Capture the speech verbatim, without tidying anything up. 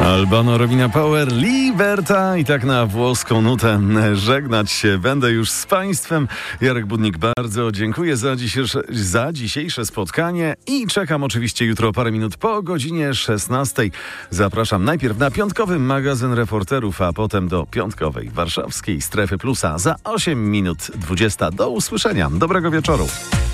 Albano Romina Power, Liberta i tak na włoską nutę żegnać się będę już z Państwem. Jarek Budnik, bardzo dziękuję za dzisiejsze, za dzisiejsze spotkanie i czekam oczywiście jutro parę minut po godzinie szesnastej. Zapraszam najpierw na piątkowy magazyn reporterów, a potem do piątkowej warszawskiej Strefy Plusa za osiem minut dwudziesta. Do usłyszenia. Dobrego wieczoru.